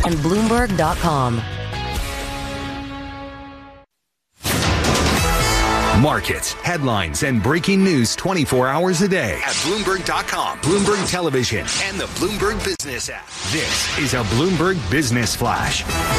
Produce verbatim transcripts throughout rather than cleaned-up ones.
and Bloomberg dot com. Markets, headlines, and breaking news twenty-four hours a day at Bloomberg dot com, Bloomberg Television, and the Bloomberg Business app. This is a Bloomberg Business Flash.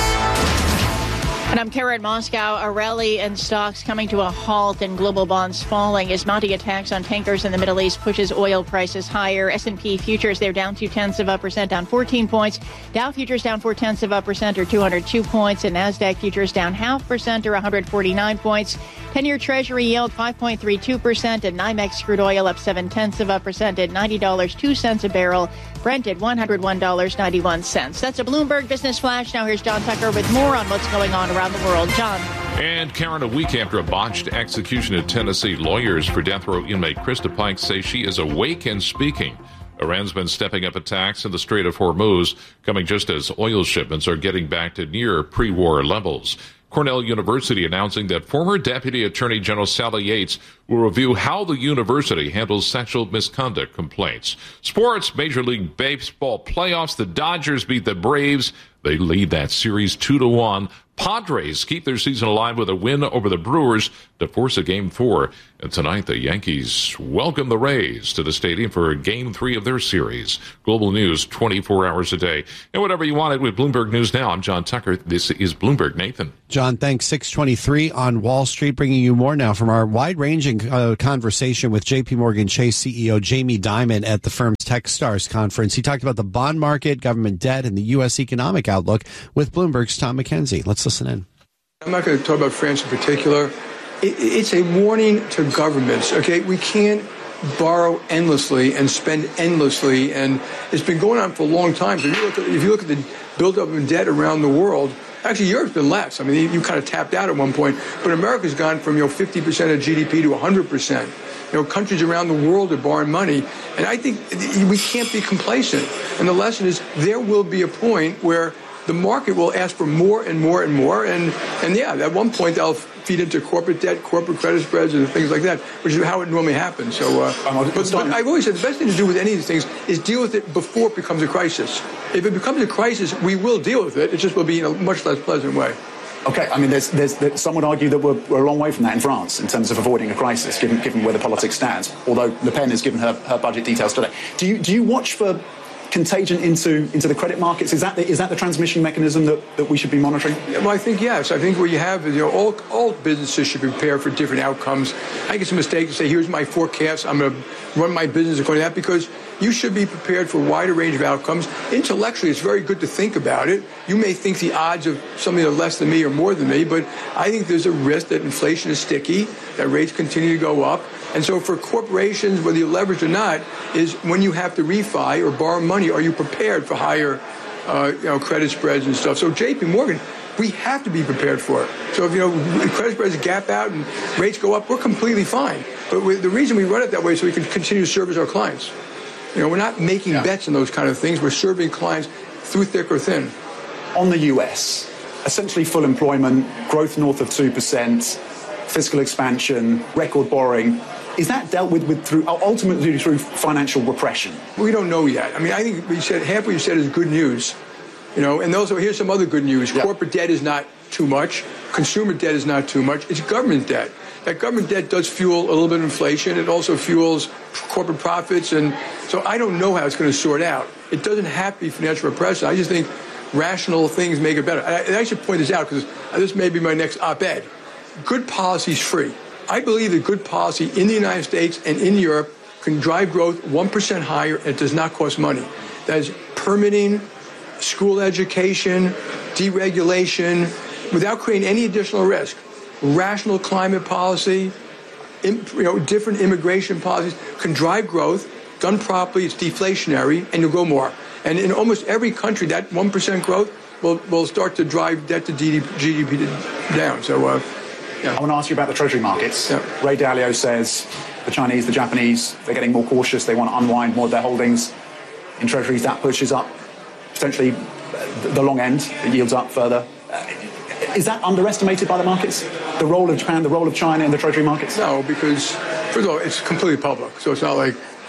And I'm Karen Moscow. A rally in stocks coming to a halt and global bonds falling as mounting attacks on tankers in the Middle East pushes oil prices higher. S and P futures, they're down two-tenths of a percent, down fourteen points. Dow futures down four-tenths of a percent, or two hundred two points. And NASDAQ futures down half percent, or one hundred forty-nine points. ten-year Treasury yield five point three two percent. And NYMEX crude oil up seven-tenths of a percent at ninety dollars and two cents a barrel. Brent at one hundred one dollars and ninety-one cents. That's a Bloomberg Business Flash. Now here's John Tucker with more on what's going on around the world. John. And Karen, a week after a botched execution in Tennessee, lawyers for death row inmate Krista Pike say she is awake and speaking. Iran's been stepping up attacks in the Strait of Hormuz, coming just as oil shipments are getting back to near pre-war levels. Cornell University announcing that former Deputy Attorney General Sally Yates will review how the university handles sexual misconduct complaints. Sports, Major League Baseball playoffs, the Dodgers beat the Braves. They lead that series two to one. Padres keep their season alive with a win over the Brewers to force a game four. And tonight, the Yankees welcome the Rays to the stadium for game three of their series. Global news twenty-four hours a day. And whatever you wanted with Bloomberg News Now, I'm John Tucker. This is Bloomberg. Nathan. John, thanks. six twenty-three on Wall Street, bringing you more now from our wide-ranging uh, conversation with J P Morgan Chase C E O Jamie Dimon at the firm's Techstars conference. He talked about the bond market, government debt, and the U S economic outlook with Bloomberg's Tom McKenzie. Let's listen in. I'm not going to talk about France in particular. It, it's a warning to governments, okay? We can't borrow endlessly and spend endlessly, and it's been going on for a long time. So if you look at, if you look at the buildup of debt around the world, actually Europe's been less. I mean, you, you kind of tapped out at one point, but America's gone from, you know, fifty percent of G D P to one hundred percent. You know, countries around the world are borrowing money, and I think we can't be complacent. And the lesson is there will be a point where the market will ask for more and more and more, and, and yeah, at one point they'll feed into corporate debt, corporate credit spreads, and things like that, which is how it normally happens. So, uh, but, but I've always said the best thing to do with any of these things is deal with it before it becomes a crisis. If it becomes a crisis, we will deal with it. It just will be in a much less pleasant way. Okay, I mean, there's, there's, there's, some would argue that we're, we're a long way from that in France in terms of avoiding a crisis, given, given where the politics stands, although Le Pen has given her, her budget details today. Do you, do you watch for contagion into into the credit markets? Is that the, is that the transmission mechanism that, that we should be monitoring? Yeah, well, I think yes. I think what you have is, you know, all all businesses should prepare for different outcomes. I think it's a mistake to say, here's my forecast, I'm going to run my business according to that, because you should be prepared for a wider range of outcomes. Intellectually, it's very good to think about it. You may think the odds of something that's less than me or more than me, but I think there's a risk that inflation is sticky, that rates continue to go up. And so for corporations, whether you're leveraged or not, is when you have to refi or borrow money, are you prepared for higher uh, you know, credit spreads and stuff? So J P Morgan, we have to be prepared for it. So if, you know, credit spreads gap out and rates go up, we're completely fine. But we, the reason we run it that way is so we can continue to service our clients. You know, we're not making yeah. bets on those kind of things. We're serving clients through thick or thin. On the U S, essentially full employment, growth north of two percent, fiscal expansion, record borrowing. Is that dealt with, with through ultimately through financial repression? We don't know yet. I mean, I think we said half what you said is good news. You know, and also here's some other good news. Yeah. Corporate debt is not too much. Consumer debt is not too much. It's government debt. That government debt does fuel a little bit of inflation. It also fuels corporate profits. And so I don't know how it's going to sort out. It doesn't have to be financial repression. I just think rational things make it better. And I, I should point this out because this may be my next op-ed. Good policy is free. I believe that good policy in the United States and in Europe can drive growth one percent higher, and it does not cost money. That is permitting, school education, deregulation, without creating any additional risk. Rational climate policy, you know, different immigration policies can drive growth. Done properly, it's deflationary, and you'll grow more. And in almost every country, that one percent growth will, will start to drive debt to G D P down. So, uh, yeah. I want to ask you about the Treasury markets. Yeah. Ray Dalio says the Chinese, the Japanese, they're getting more cautious. They want to unwind more of their holdings in Treasuries. That pushes up potentially the long end. It yields up further. Uh, is that underestimated by the markets? The role of Japan, the role of China in the Treasury markets? No, because, first of all, it's completely public. So it's not like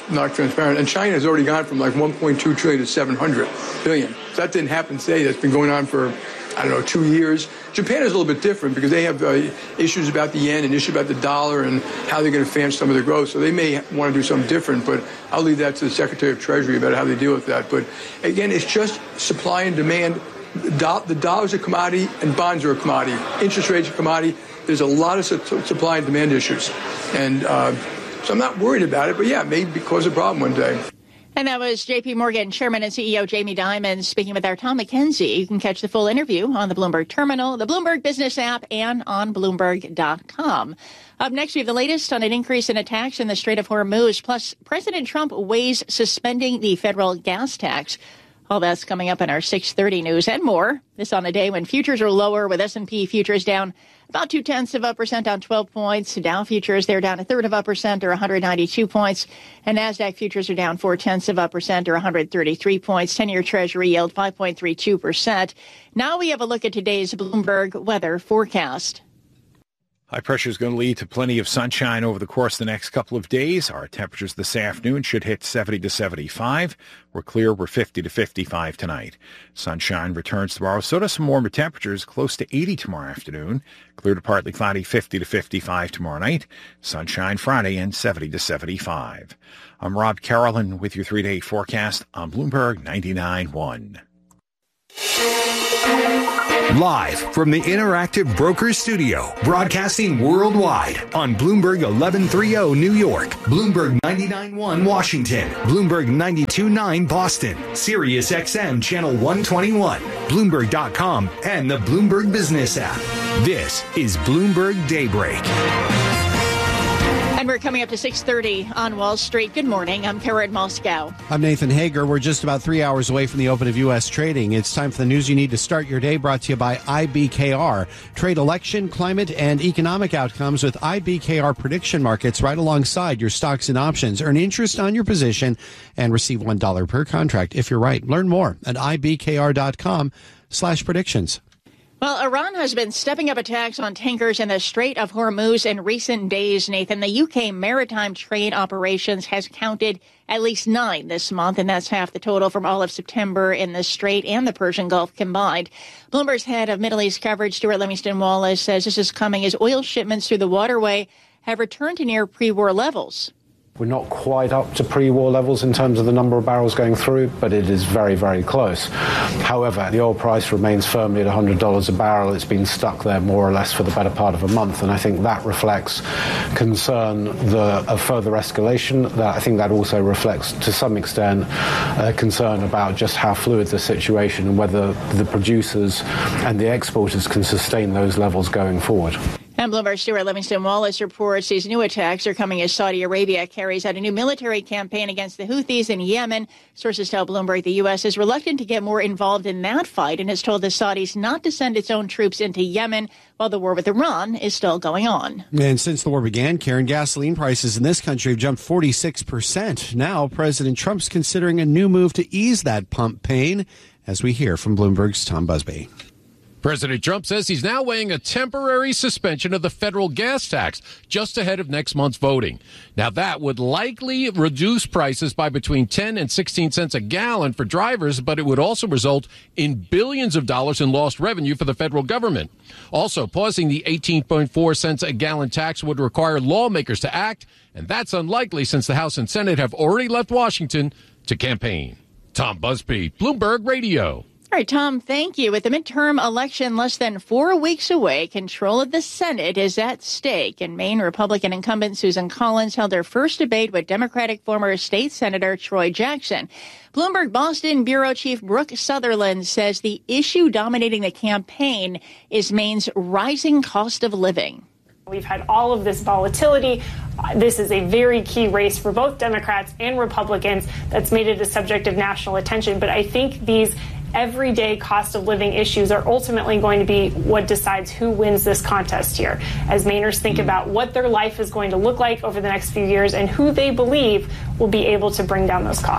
not transparent. And China has already gone from like one point two trillion to seven hundred billion. So that didn't happen today. That's been going on for, I don't know, two years. Japan is a little bit different because they have uh, issues about the yen and issues about the dollar and how they're going to finance some of their growth. So they may want to do something different, but I'll leave that to the Secretary of Treasury about how they deal with that. But again, it's just supply and demand. The dollar's a commodity and bonds are a commodity. Interest rates are a commodity. There's a lot of su- supply and demand issues. And uh, so I'm not worried about it, but yeah, it may cause a problem one day. And that was J P Morgan Chairman and C E O Jamie Dimon speaking with our Tom McKenzie. You can catch the full interview on the Bloomberg Terminal, the Bloomberg Business app, and on Bloomberg dot com. Up next, we have the latest on an increase in attacks in the Strait of Hormuz. Plus, President Trump weighs suspending the federal gas tax. All that's coming up in our six thirty news and more. This on a day when futures are lower, with S and P futures down about two-tenths of a percent on twelve points. Dow futures, they're down a third of a percent or one hundred ninety-two points. And NASDAQ futures are down four-tenths of a percent or one hundred thirty-three points. ten-year Treasury yield five point three two percent. Now we have a look at today's Bloomberg weather forecast. High pressure is going to lead to plenty of sunshine over the course of the next couple of days. Our temperatures this afternoon should hit seventy to seventy-five. We're clear. We're fifty to fifty-five tonight. Sunshine returns tomorrow. So does some warmer temperatures, close to eighty tomorrow afternoon. Clear to partly cloudy, fifty to fifty-five tomorrow night. Sunshine Friday and seventy to seventy-five. I'm Rob Carolyn with your three-day forecast on Bloomberg ninety-nine point one. Live from the Interactive Brokers Studio, broadcasting worldwide on Bloomberg eleven thirty New York, Bloomberg ninety-nine point one Washington, Bloomberg ninety-two point nine Boston, Sirius X M Channel one twenty-one, Bloomberg dot com, and the Bloomberg Business app. This is Bloomberg Daybreak. And we're coming up to six thirty on Wall Street. Good morning. I'm Karen Moscow. I'm Nathan Hager. We're just about three hours away from the open of U S trading. It's time for the news you need to start your day, brought to you by I B K R. Trade election, climate, and economic outcomes with I B K R prediction markets right alongside your stocks and options. Earn interest on your position and receive one dollar per contract if you're right. Learn more at I B K R dot com slash predictions. Well, Iran has been stepping up attacks on tankers in the Strait of Hormuz in recent days, Nathan. The U K Maritime Trade Operations has counted at least nine this month, and that's half the total from all of September in the Strait and the Persian Gulf combined. Bloomberg's head of Middle East coverage, Stuart Livingston Wallace, says this is coming as oil shipments through the waterway have returned to near pre-war levels. We're not quite up to pre-war levels in terms of the number of barrels going through, but it is very, very close. However, the oil price remains firmly at one hundred dollars a barrel. It's been stuck there more or less for the better part of a month, and I think that reflects concern the, of further escalation. That I think that also reflects, to some extent, uh, concern about just how fluid the situation and whether the producers and the exporters can sustain those levels going forward. And Bloomberg Stuart Livingston Wallace reports these new attacks are coming as Saudi Arabia carries out a new military campaign against the Houthis in Yemen. Sources tell Bloomberg the U S is reluctant to get more involved in that fight and has told the Saudis not to send its own troops into Yemen while the war with Iran is still going on. And since the war began, Karen, gasoline prices in this country have jumped forty-six percent. Now, President Trump's considering a new move to ease that pump pain, as we hear from Bloomberg's Tom Busby. President Trump says he's now weighing a temporary suspension of the federal gas tax just ahead of next month's voting. Now, that would likely reduce prices by between ten and sixteen cents a gallon for drivers, but it would also result in billions of dollars in lost revenue for the federal government. Also, pausing the eighteen point four cents a gallon tax would require lawmakers to act, and that's unlikely since the House and Senate have already left Washington to campaign. Tom Busby, Bloomberg Radio. All right, Tom, thank you. With the midterm election less than four weeks away, control of the Senate is at stake. And Maine Republican incumbent Susan Collins held her first debate with Democratic former state Senator Troy Jackson. Bloomberg Boston Bureau Chief Brooke Sutherland says the issue dominating the campaign is Maine's rising cost of living. We've had all of this volatility. This is a very key race for both Democrats and Republicans that's made it a subject of national attention. But I think these everyday cost of living issues are ultimately going to be what decides who wins this contest here, as Mainers think about what their life is going to look like over the next few years and who they believe will be able to bring down those costs.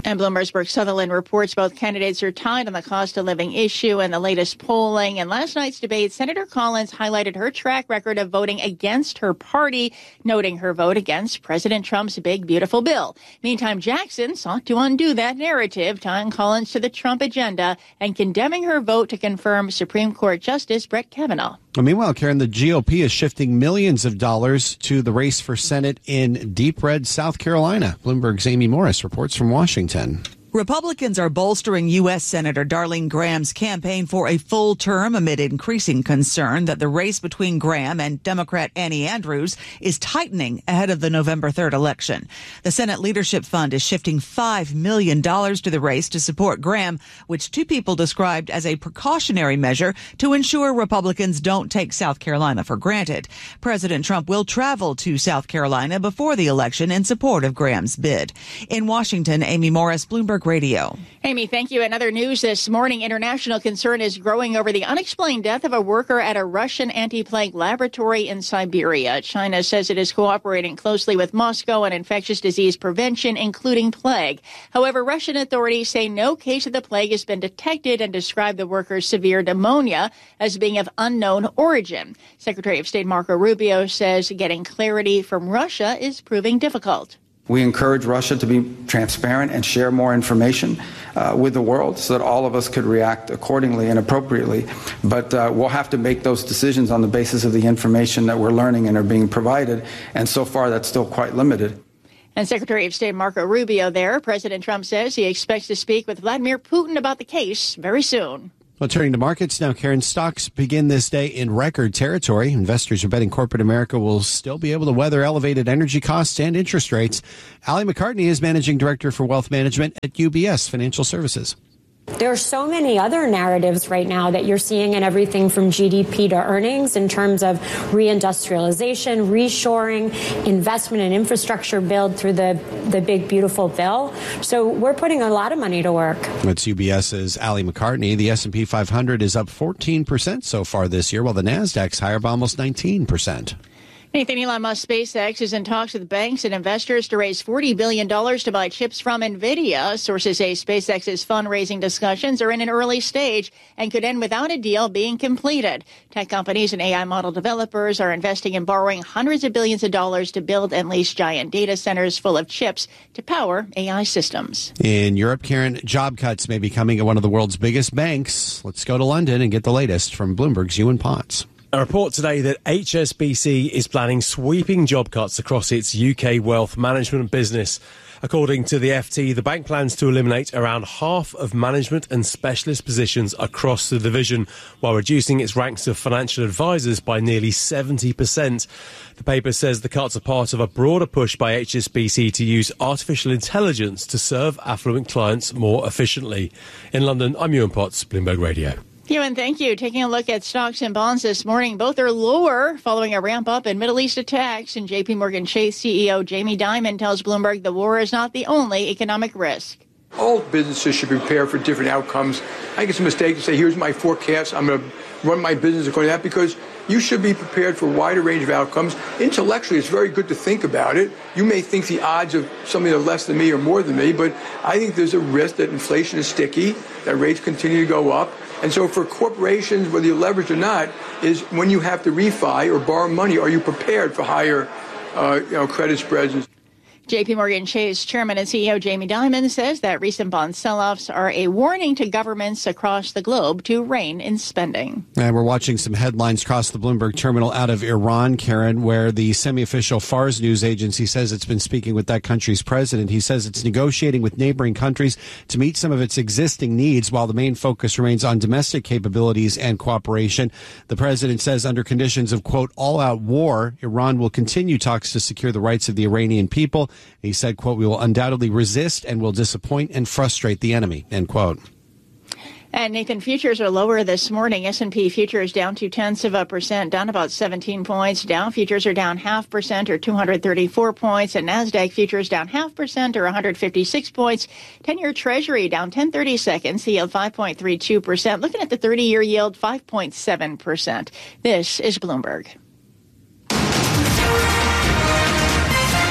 And Bloomberg's Brooke Sutherland reports both candidates are tied on the cost of living issue and the latest polling. In last night's debate, Senator Collins highlighted her track record of voting against her party, noting her vote against President Trump's big, beautiful bill. Meantime, Jackson sought to undo that narrative, tying Collins to the Trump agenda and condemning her vote to confirm Supreme Court Justice Brett Kavanaugh. Well, meanwhile, Karen, the G O P is shifting millions of dollars to the race for Senate in deep red South Carolina. Bloomberg's Amy Morris reports from Washington. Republicans are bolstering U S. Senator Darlene Graham's campaign for a full term amid increasing concern that the race between Graham and Democrat Annie Andrews is tightening ahead of the November third election. The Senate Leadership Fund is shifting five million dollars to the race to support Graham, which two people described as a precautionary measure to ensure Republicans don't take South Carolina for granted. President Trump will travel to South Carolina before the election in support of Graham's bid. In Washington, Amy Morris, Bloomberg Radio. Amy, thank you. In other news this morning, international concern is growing over the unexplained death of a worker at a Russian anti-plague laboratory in Siberia. China says it is cooperating closely with Moscow on infectious disease prevention, including plague. However, Russian authorities say no case of the plague has been detected and describe the worker's severe pneumonia as being of unknown origin. Secretary of State Marco Rubio says getting clarity from Russia is proving difficult. We encourage Russia to be transparent and share more information uh, with the world so that all of us could react accordingly and appropriately. But uh, we'll have to make those decisions on the basis of the information that we're learning and are being provided. And so far, that's still quite limited. And Secretary of State Marco Rubio there. President Trump says he expects to speak with Vladimir Putin about the case very soon. Well, turning to markets now, Karen, stocks begin this day in record territory. Investors are betting corporate America will still be able to weather elevated energy costs and interest rates. Allie McCartney is Managing Director for Wealth Management at U B S Financial Services. There are so many other narratives right now that you're seeing in everything from G D P to earnings in terms of reindustrialization, reshoring, investment and infrastructure build through the, the big, beautiful bill. So we're putting a lot of money to work. It's UBS's Allie McCartney. The S and P five hundred is up fourteen percent so far this year, while the NASDAQ's higher by almost nineteen percent. Nathan, Elon Musk SpaceX is in talks with banks and investors to raise forty billion dollars to buy chips from NVIDIA. Sources say SpaceX's fundraising discussions are in an early stage and could end without a deal being completed. Tech companies and A I model developers are investing in borrowing hundreds of billions of dollars to build and lease giant data centers full of chips to power A I systems. In Europe, Karen, job cuts may be coming at one of the world's biggest banks. Let's go to London and get the latest from Bloomberg's Ewan Potts. A report today that H S B C is planning sweeping job cuts across its U K wealth management business. According to the F T, the bank plans to eliminate around half of management and specialist positions across the division, while reducing its ranks of financial advisors by nearly seventy percent. The paper says the cuts are part of a broader push by H S B C to use artificial intelligence to serve affluent clients more efficiently. In London, I'm Ewan Potts, Bloomberg Radio. Ewan, thank you. Taking a look at stocks and bonds this morning, both are lower following a ramp up in Middle East attacks. And J P Morgan Chase C E O Jamie Dimon tells Bloomberg the war is not the only economic risk. All businesses should prepare for different outcomes. I think it's a mistake to say, here's my forecast, I'm going to run my business according to that, because you should be prepared for a wider range of outcomes. Intellectually, it's very good to think about it. You may think the odds of something that's less than me or more than me, but I think there's a risk that inflation is sticky, that rates continue to go up. And so for corporations, whether you leverage or not, is when you have to refi or borrow money, are you prepared for higher uh, you know, credit spreads? J P Morgan Chase Chairman and C E O Jamie Dimon says that recent bond sell-offs are a warning to governments across the globe to rein in spending. And we're watching some headlines across the Bloomberg terminal out of Iran, Karen, where the semi-official Fars news agency says it's been speaking with that country's president. He says it's negotiating with neighboring countries to meet some of its existing needs, while the main focus remains on domestic capabilities and cooperation. The president says under conditions of, quote, all-out war, Iran will continue talks to secure the rights of the Iranian people. He said, quote, we will undoubtedly resist and will disappoint and frustrate the enemy, end quote. And Nathan, futures are lower this morning. S and P futures down two tenths of a percent, down about seventeen points. Dow futures are down half percent or two hundred thirty-four points. And NASDAQ futures down half percent or one hundred fifty-six points. ten-year Treasury down ten thirty-seconds, the yield five point three two percent. Looking at the thirty-year yield, five point seven percent. This is Bloomberg.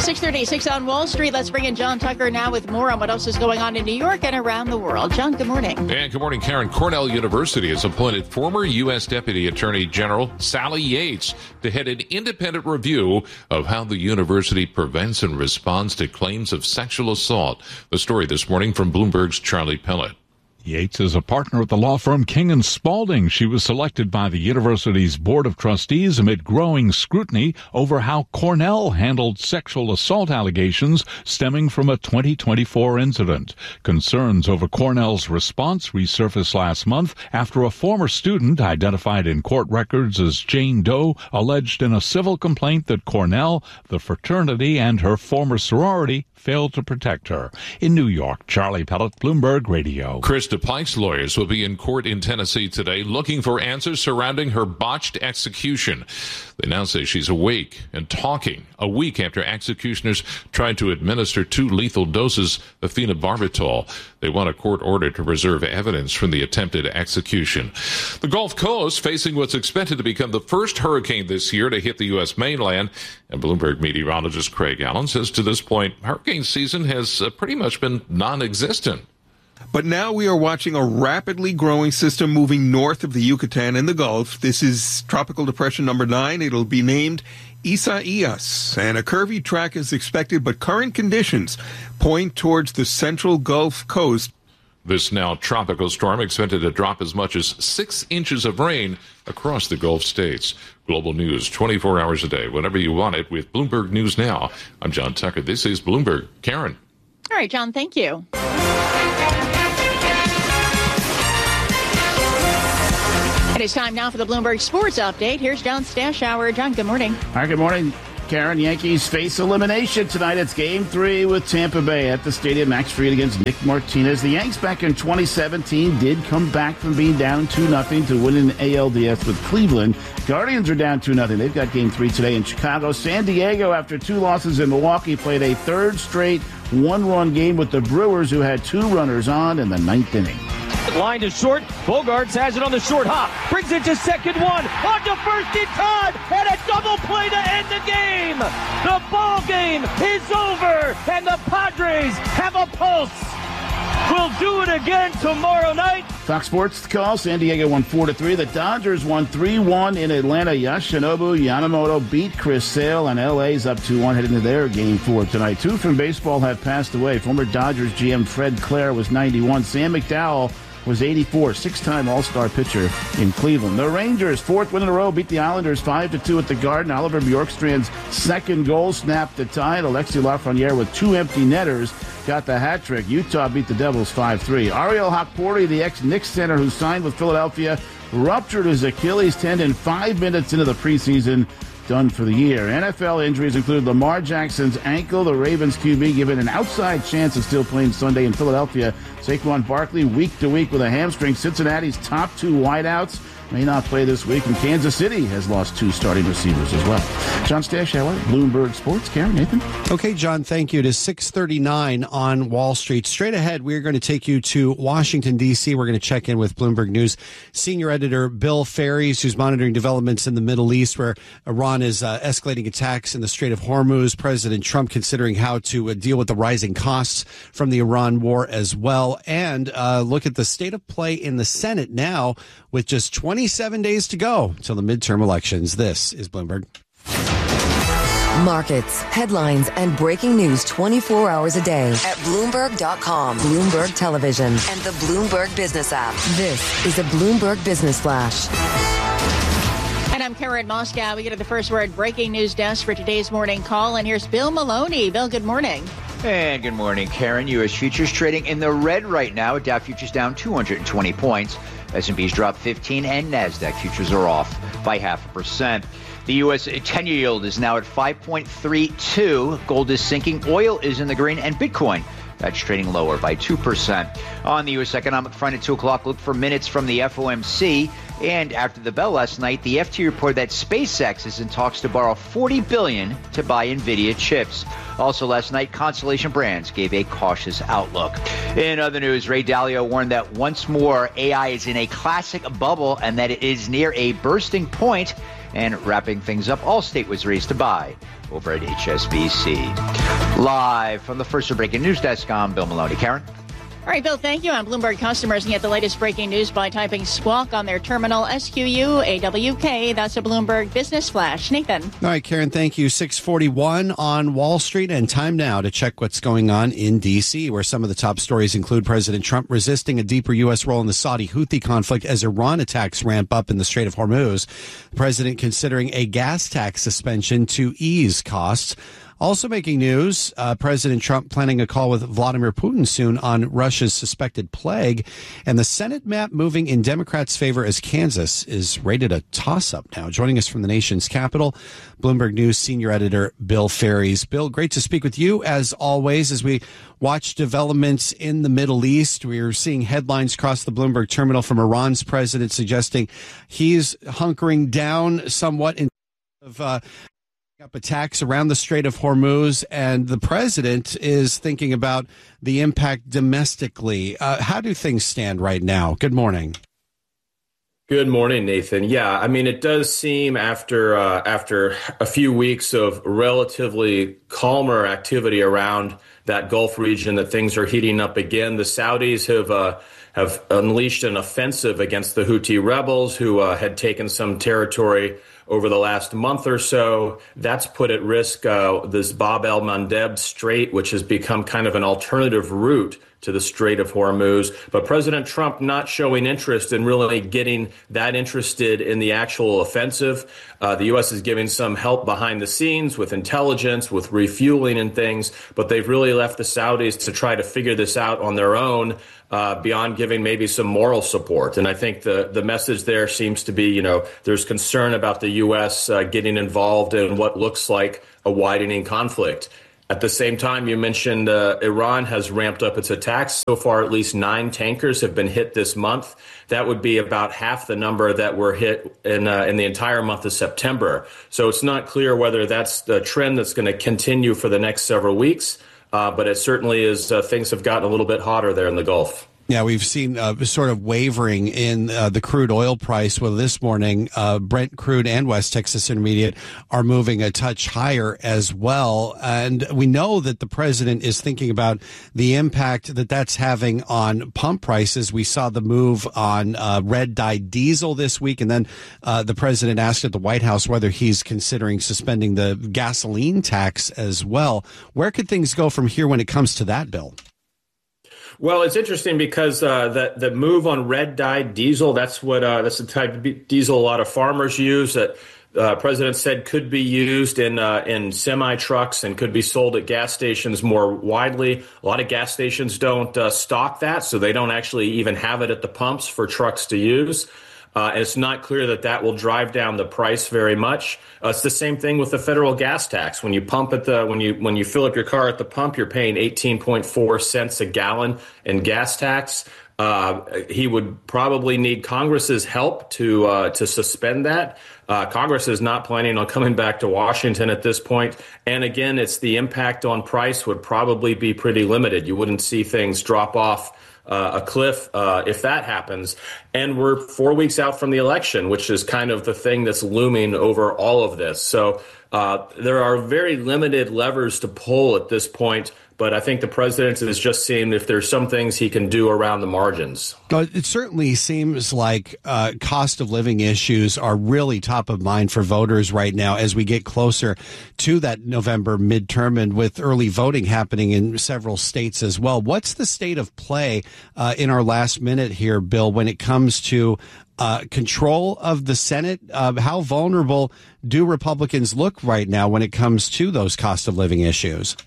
six thirty-six on Wall Street. Let's bring in John Tucker now with more on what else is going on in New York and around the world. John, good morning. And good morning, Karen. Cornell University has appointed former U S. Deputy Attorney General Sally Yates to head an independent review of how the university prevents and responds to claims of sexual assault. The story this morning from Bloomberg's Charlie Pellet. Yates is a partner at the law firm King and Spalding. She was selected by the university's Board of Trustees amid growing scrutiny over how Cornell handled sexual assault allegations stemming from a twenty twenty-four incident. Concerns over Cornell's response resurfaced last month after a former student, identified in court records as Jane Doe, alleged in a civil complaint that Cornell, the fraternity, and her former sorority failed to protect her. In New York, Charlie Pellet, Bloomberg Radio. Krista Pike's lawyers will be in court in Tennessee today looking for answers surrounding her botched execution. They now say she's awake and talking a week after executioners tried to administer two lethal doses of phenobarbital. They want a court order to preserve evidence from the attempted execution. The Gulf Coast facing what's expected to become the first hurricane this year to hit the U S mainland. And Bloomberg meteorologist Craig Allen says to this point, hurricane season has uh, pretty much been non-existent. But now we are watching a rapidly growing system moving north of the Yucatan and the Gulf. This is Tropical Depression number nine. It'll be named Isaias, and a curvy track is expected, but current conditions point towards the central Gulf Coast. This now tropical storm expected to drop as much as six inches of rain across the Gulf states. Global news twenty-four hours a day, whenever you want it, with Bloomberg News Now. I'm John Tucker. This is Bloomberg. Karen. All right, John, thank you. It is time now for the Bloomberg Sports Update. Here's John Stashower. John, good morning. All right, good morning, Karen. Yankees face elimination tonight. It's game three with Tampa Bay at the stadium. Max Fried against Nick Martinez. The Yanks back in twenty seventeen did come back from being down two nothing to win an A L D S with Cleveland. Guardians are down two nothing. They've got game three today in Chicago. San Diego, after two losses in Milwaukee, played a third straight one-run game with the Brewers, who had two runners on in the ninth inning. Line to short. Bogarts has it on the short hop. Brings it to second one. On to first in time. And a double play to end the game. The ball game is over. And the Padres have a pulse. We'll do it again tomorrow night. Fox Sports the call. San Diego won four to three. The Dodgers won three one in Atlanta. Yoshinobu Yamamoto beat Chris Sale, and L A's up two one heading into their game four tonight. Two from baseball have passed away. Former Dodgers G M Fred Clare was ninety-one. Sam McDowell was eighty-four, six-time All-Star pitcher in Cleveland. The Rangers, fourth win in a row, beat the Islanders five to two at the Garden. Oliver Bjorkstrand's second goal snapped the tie. Alexi Lafreniere with two empty netters got the hat trick. Utah beat the Devils five three. Ariel Hockporty, the ex-Knicks center who signed with Philadelphia, ruptured his Achilles tendon five minutes into the preseason. Done for the year. N F L injuries include Lamar Jackson's ankle. The Ravens Q B given an outside chance of still playing Sunday in Philadelphia. Saquon Barkley week to week with a hamstring. Cincinnati's top two wideouts may not play this week, and Kansas City has lost two starting receivers as well. John Stashower, Bloomberg Sports. Karen, Nathan. Okay, John, thank you. It is six thirty-nine on Wall Street. Straight ahead, we're going to take you to Washington, D C. We're going to check in with Bloomberg News senior editor Bill Ferries, who's monitoring developments in the Middle East, where Iran is uh, escalating attacks in the Strait of Hormuz. President Trump considering how to uh, deal with the rising costs from the Iran war as well. And uh, look at the state of play in the Senate now with just twenty-seven days to go until the midterm elections. This is Bloomberg. Markets, headlines, and breaking news twenty-four hours a day at Bloomberg dot com, Bloomberg Television, and the Bloomberg Business app. This is a Bloomberg Business Flash. And I'm Karen Moscow. We get to the first word breaking news desk for today's morning call. And here's Bill Maloney. Bill, good morning. And good morning, Karen. U S futures trading in the red right now. Dow futures down two hundred twenty points. S and P's dropped fifteen, and NASDAQ futures are off by half a percent. The U S ten-year yield is now at five point three two. Gold is sinking. Oil is in the green. And Bitcoin, that's trading lower by two percent. On the U S economic front at two o'clock, look for minutes from the F O M C. And after the bell last night, the F T reported that SpaceX is in talks to borrow forty billion dollars to buy NVIDIA chips. Also last night, Constellation Brands gave a cautious outlook. In other news, Ray Dalio warned that once more A I is in a classic bubble and that it is near a bursting point. And wrapping things up, Allstate was raised to buy over at H S B C. Live from the First Breaking News Desk, I'm Bill Maloney. Karen? All right, Bill, thank you. On Bloomberg, customers can get the latest breaking news by typing squawk on their terminal, S Q U A W K. That's a Bloomberg Business Flash. Nathan. All right, Karen, thank you. six forty-one on Wall Street, and time now to check what's going on in D C, where some of the top stories include President Trump resisting a deeper U S role in the Saudi-Houthi conflict as Iran attacks ramp up in the Strait of Hormuz. The president considering a gas tax suspension to ease costs. Also making news, uh, President Trump planning a call with Vladimir Putin soon on Russia's suspected plague, and the Senate map moving in Democrats' favor as Kansas is rated a toss-up now. Joining us from the nation's capital, Bloomberg News senior editor Bill Ferries. Bill, great to speak with you as always. As we watch developments in the Middle East, we are seeing headlines across the Bloomberg terminal from Iran's president suggesting he's hunkering down somewhat in of uh, up attacks around the Strait of Hormuz, and the president is thinking about the impact domestically. Uh, how do things stand right now? Good morning. Good morning, Nathan. Yeah, I mean, it does seem after uh, after a few weeks of relatively calmer activity around that Gulf region that things are heating up again. The Saudis have uh, have unleashed an offensive against the Houthi rebels who uh, had taken some territory over the last month or so. That's put at risk uh, this Bab el-Mandeb Strait, which has become kind of an alternative route to the Strait of Hormuz. But President Trump not showing interest in really getting that interested in the actual offensive. Uh, the U S is giving some help behind the scenes with intelligence, with refueling and things, but they've really left the Saudis to try to figure this out on their own, uh, beyond giving maybe some moral support. And I think the, the message there seems to be, you know, there's concern about the U S uh, getting involved in what looks like a widening conflict. At the same time, you mentioned uh, Iran has ramped up its attacks. So far, at least nine tankers have been hit this month. That would be about half the number that were hit in uh, in the entire month of September. So it's not clear whether that's the trend that's going to continue for the next several weeks. Uh, but it certainly is. Uh, things have gotten a little bit hotter there in the Gulf. Yeah, we've seen uh, sort of wavering in uh, the crude oil price. Well, this morning, uh, Brent crude and West Texas Intermediate are moving a touch higher as well. And we know that the president is thinking about the impact that that's having on pump prices. We saw the move on uh, red dye diesel this week. And then uh, the president asked at the White House whether he's considering suspending the gasoline tax as well. Where could things go from here when it comes to that bill? Well, it's interesting because uh, the the move on red dye diesel, that's what uh, that's the type of diesel a lot of farmers use that uh, President said could be used in uh, in semi trucks and could be sold at gas stations more widely. A lot of gas stations don't uh, stock that, so they don't actually even have it at the pumps for trucks to use. Uh, it's not clear that that will drive down the price very much. Uh, it's the same thing with the federal gas tax. When you pump at the when you when you fill up your car at the pump, you're paying eighteen point four cents a gallon in gas tax. Uh, he would probably need Congress's help to uh, to suspend that. Uh, Congress is not planning on coming back to Washington at this point. And again, it's the impact on price would probably be pretty limited. You wouldn't see things drop off Uh, a cliff uh, if that happens. And we're four weeks out from the election, which is kind of the thing that's looming over all of this. So uh, there are very limited levers to pull at this point. But I think the president is just seeing if there's some things he can do around the margins. It certainly seems like uh, cost of living issues are really top of mind for voters right now as we get closer to that November midterm and with early voting happening in several states as well. What's the state of play uh, in our last minute here, Bill, when it comes to uh, control of the Senate? Uh, how vulnerable do Republicans look right now when it comes to those cost of living issues?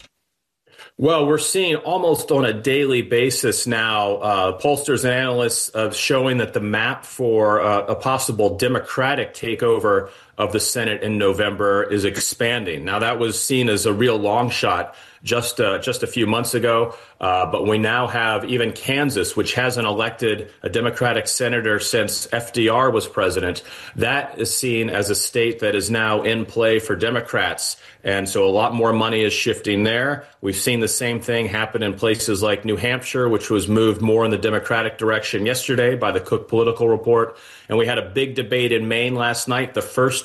Well, we're seeing almost on a daily basis now, uh, pollsters and analysts uh, showing that the map for uh, a possible Democratic takeover of the Senate in November is expanding. Now, that was seen as a real long shot just uh, just a few months ago, uh, but we now have even Kansas, which hasn't elected a Democratic senator since F D R was president. That is seen as a state that is now in play for Democrats. And so a lot more money is shifting there. We've seen the same thing happen in places like New Hampshire, which was moved more in the Democratic direction yesterday by the Cook Political Report. And we had a big debate in Maine last night, the first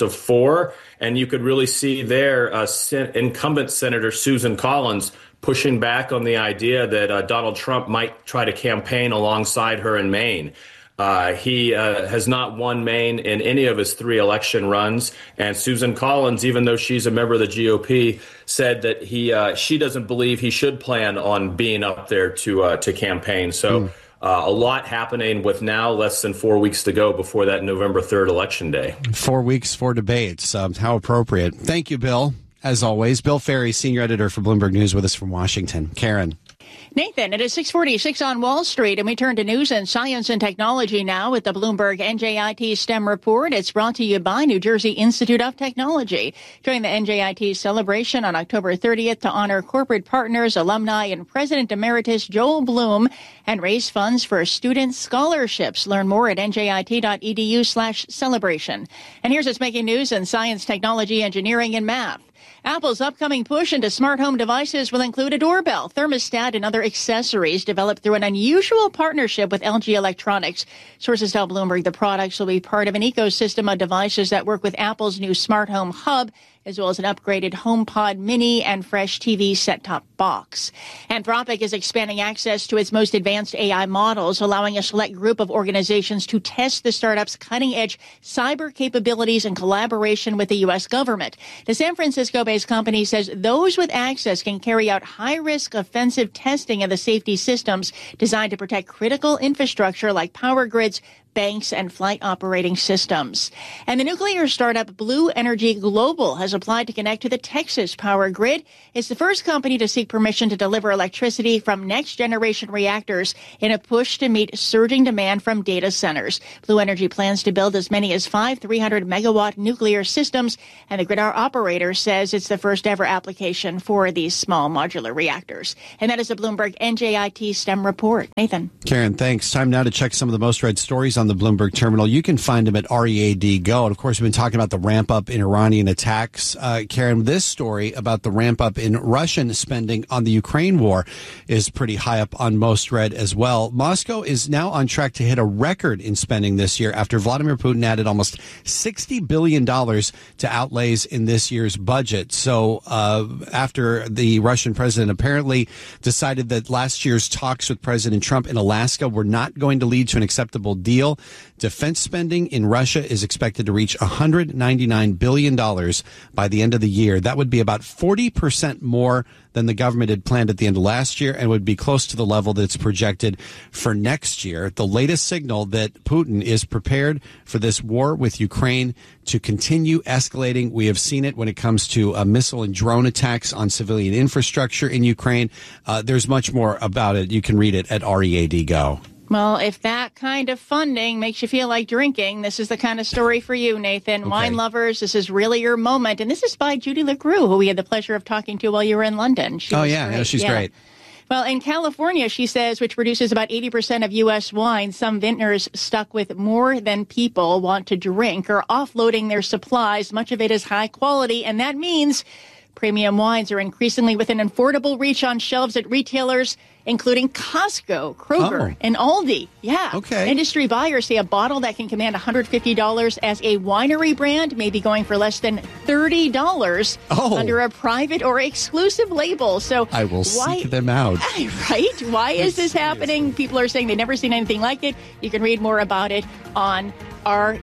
of four. And you could really see there uh, sen- incumbent Senator Susan Collins pushing back on the idea that uh, Donald Trump might try to campaign alongside her in Maine. Uh, he uh, has not won Maine in any of his three election runs. And Susan Collins, even though she's a member of the G O P, said that he uh, she doesn't believe he should plan on being up there to uh, to campaign. So mm. uh, a lot happening with now less than four weeks to go before that November third election day. Four weeks, four debates. Um, how appropriate. Thank you, Bill. As always, Bill Ferry, senior editor for Bloomberg News, with us from Washington. Karen. Nathan, it is six forty-six on Wall Street, and we turn to news and science and technology now with the Bloomberg N J I T STEM Report. It's brought to you by New Jersey Institute of Technology. During the N J I T celebration on October thirtieth to honor corporate partners, alumni, and President Emeritus Joel Bloom, and raise funds for student scholarships. Learn more at njit.edu slash celebration. And here's what's making news in science, technology, engineering, and math. Apple's upcoming push into smart home devices will include a doorbell, thermostat, and other accessories developed through an unusual partnership with L G Electronics. Sources tell Bloomberg the products will be part of an ecosystem of devices that work with Apple's new smart home hub, as well as an upgraded HomePod Mini and Fresh T V set-top box. Anthropic is expanding access to its most advanced A I models, allowing a select group of organizations to test the startup's cutting-edge cyber capabilities in collaboration with the U S government. The San Francisco-based company says those with access can carry out high-risk offensive testing of the safety systems designed to protect critical infrastructure like power grids, banks, and flight operating systems. And the nuclear startup Blue Energy Global has applied to connect to the Texas power grid. It's the first company to seek permission to deliver electricity from next-generation reactors in a push to meet surging demand from data centers. Blue Energy plans to build as many as five three hundred megawatt nuclear systems, and the grid operator says it's the first ever application for these small modular reactors. And that is a Bloomberg N J I T STEM report. Nathan. Karen, thanks. Time now to check some of the most read stories on the Bloomberg terminal. You can find them at R E A D Go. And of course, we've been talking about the ramp up in Iranian attacks. Uh, Karen, this story about the ramp up in Russian spending on the Ukraine war is pretty high up on most read as well. Moscow is now on track to hit a record in spending this year after Vladimir Putin added almost sixty billion dollars to outlays in this year's budget. So uh, after the Russian president apparently decided that last year's talks with President Trump in Alaska were not going to lead to an acceptable deal, defense spending in Russia is expected to reach one hundred ninety-nine billion dollars by the end of the year. That would be about forty percent more than the government had planned at the end of last year and would be close to the level that's projected for next year. The latest signal that Putin is prepared for this war with Ukraine to continue escalating. We have seen it when it comes to uh, missile and drone attacks on civilian infrastructure in Ukraine. Uh, there's much more about it. You can read it at R E A D Go. Well, if that kind of funding makes you feel like drinking, this is the kind of story for you, Nathan. Okay. Wine lovers, this is really your moment. And this is by Judy LaCrue, who we had the pleasure of talking to while you were in London. She oh, yeah, yeah, she's yeah. great. Well, in California, she says, which produces about eighty percent of U S wine, some vintners stuck with more than people want to drink are offloading their supplies. Much of it is high quality, and that means premium wines are increasingly within affordable reach on shelves at retailers, including Costco, Kroger, oh. and Aldi. Yeah. Okay. Industry buyers say a bottle that can command one hundred fifty dollars as a winery brand may be going for less than thirty dollars oh. under a private or exclusive label. So I will why, seek them out. Right? Why is this happening? People are saying they've never seen anything like it. You can read more about it on R